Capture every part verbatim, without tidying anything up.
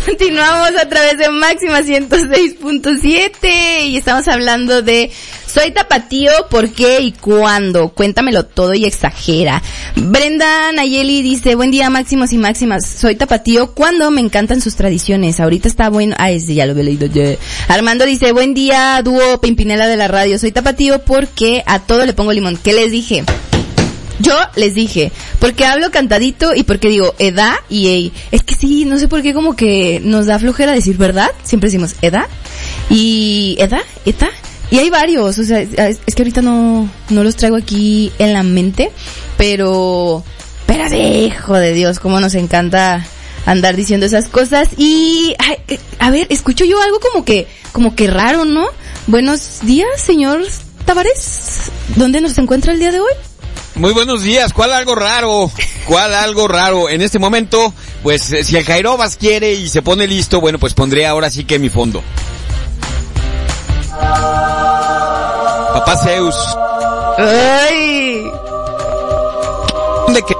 Continuamos a través de Máxima ciento seis punto siete y estamos hablando de soy tapatío, ¿por qué y cuándo? Cuéntamelo todo y exagera. Brenda Nayeli dice, buen día máximos y máximas, soy tapatío cuando me encantan sus tradiciones, ahorita está bueno, ah, ese ya lo había leído yo. Armando dice, buen día dúo Pimpinela de la radio, soy tapatío porque a todo le pongo limón. ¿Qué les dije? Yo les dije, porque hablo cantadito y porque digo edad y ey. Es que sí, no sé por qué como que nos da flojera decir verdad. Siempre decimos edad y edad, edad. Y hay varios, o sea, es que ahorita no, no los traigo aquí en la mente, pero, pero sí, hijo de Dios, cómo nos encanta andar diciendo esas cosas. Y, ay, a ver, escucho yo algo como que, como que raro, ¿no? Buenos días, señor Tavares. ¿Dónde nos encuentra el día de hoy? Muy buenos días, ¿cuál algo raro? ¿Cuál algo raro? En este momento, pues, si el Jairobas quiere y se pone listo, bueno, pues pondré ahora sí que mi fondo. Papá Zeus. ¡Ay! ¿Dónde qué?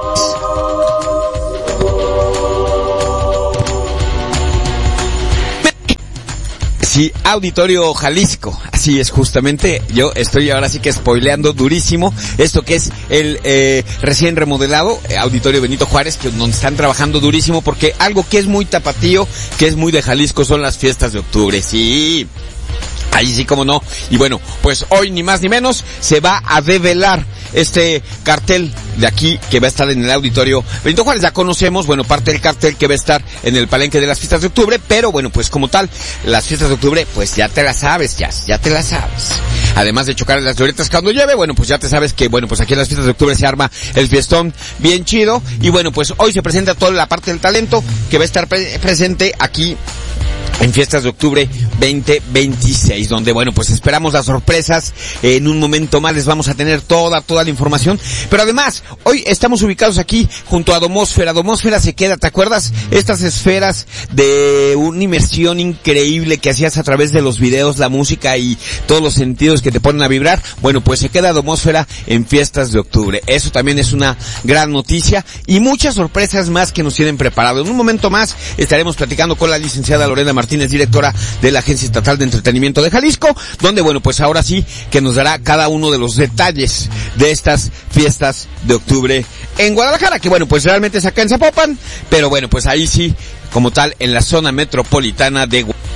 Sí, Auditorio Jalisco, así es justamente, yo estoy ahora sí que spoileando durísimo esto que es el eh, recién remodelado eh, Auditorio Benito Juárez, que donde están trabajando durísimo porque algo que es muy tapatío, que es muy de Jalisco son las fiestas de octubre, sí. Ahí sí, como no. Y bueno, pues hoy ni más ni menos se va a develar este cartel de aquí que va a estar en el Auditorio Benito Juárez. Ya conocemos, bueno, parte del cartel que va a estar en el palenque de las fiestas de octubre, pero bueno, pues como tal, las fiestas de octubre, pues ya te las sabes, ya, ya te las sabes. Además de chocar en las glorietas cuando llueve, bueno, pues ya te sabes que, bueno, pues aquí en las fiestas de octubre se arma el fiestón bien chido. Y bueno, pues hoy se presenta toda la parte del talento que va a estar pre- presente aquí en Fiestas de Octubre veinte veintiséis, donde, bueno, pues esperamos las sorpresas. En un momento más les vamos a tener toda, toda la información. Pero además, hoy estamos ubicados aquí junto a Domósfera. Domósfera se queda, ¿te acuerdas? Estas esferas de una inmersión increíble que hacías a través de los videos, la música y todos los sentidos que te ponen a vibrar. Bueno, pues se queda Domósfera en Fiestas de Octubre. Eso también es una gran noticia y muchas sorpresas más que nos tienen preparado. En un momento más estaremos platicando con la licenciada Lorena Martínez, Martínez, directora de la Agencia Estatal de Entretenimiento de Jalisco, donde, bueno, pues ahora sí que nos dará cada uno de los detalles de estas fiestas de octubre en Guadalajara, que bueno, pues realmente es acá en Zapopan, pero bueno, pues ahí sí, como tal, en la zona metropolitana de Guadalajara.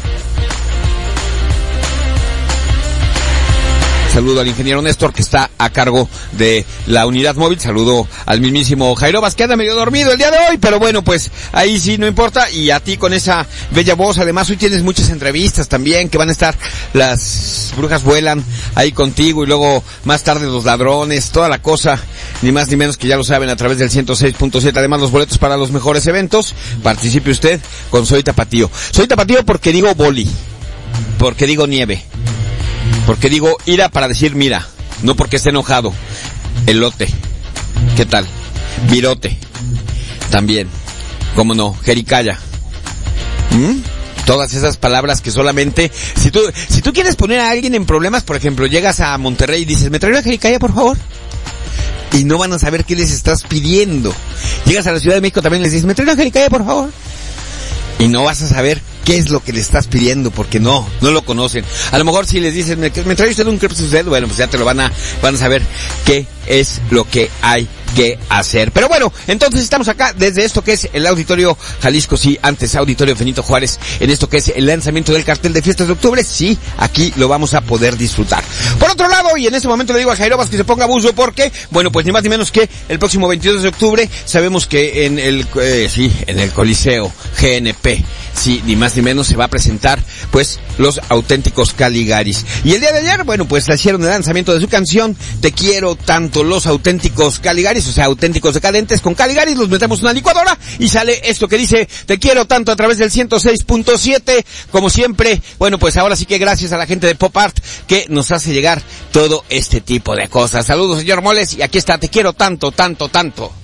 Saludo al ingeniero Néstor, que está a cargo de la unidad móvil. Saludo al mismísimo Jairobas, que anda medio dormido el día de hoy, pero bueno, pues ahí sí no importa. Y a ti con esa bella voz. Además, hoy tienes muchas entrevistas también, que van a estar Las Brujas Vuelan ahí contigo, y luego más tarde Los Ladrones, toda la cosa, ni más ni menos, que ya lo saben, a través del ciento seis punto siete. Además, los boletos para los mejores eventos. Participe usted con Soy Tapatío. Soy Tapatío porque digo boli, porque digo nieve, porque digo ira para decir mira, no porque esté enojado. Elote, ¿qué tal? Virote, también, cómo no, jericaya. ¿Mm? Todas esas palabras que solamente, si tú, si tú quieres poner a alguien en problemas, por ejemplo, llegas a Monterrey y dices, ¿me trae una jericaya, por favor? Y no van a saber qué les estás pidiendo. Llegas a la Ciudad de México también y les dices, ¿me trae una jericaya, por favor? Y no vas a saber qué es lo que le estás pidiendo, porque no, no lo conocen. A lo mejor si les dices, ¿me, me trae usted un crepe suced? Bueno, pues ya te lo van a, van a saber qué es lo que hay que hacer. Pero bueno, entonces estamos acá desde esto que es el Auditorio Jalisco, sí, antes Auditorio Benito Juárez, en esto que es el lanzamiento del cartel de Fiestas de Octubre, sí, aquí lo vamos a poder disfrutar. Por otro lado, y en este momento le digo a Jairobas que se ponga buzo porque, bueno, pues ni más ni menos que el próximo veintidós de octubre, sabemos que en el, eh, sí, en el Coliseo G N P, sí, ni más ni menos se va a presentar, pues, los auténticos Caligaris. Y el día de ayer, bueno, pues le hicieron el lanzamiento de su canción, Te Quiero Tanto, los auténticos Caligaris, o sea, auténticos decadentes con Caligaris, los metemos en una licuadora y sale esto que dice, Te Quiero Tanto, a través del ciento seis punto siete, como siempre. Bueno, pues ahora sí que gracias a la gente de Pop Art que nos hace llegar todo este tipo de cosas. Saludos, señor Moles, y aquí está, Te Quiero Tanto, Tanto, Tanto.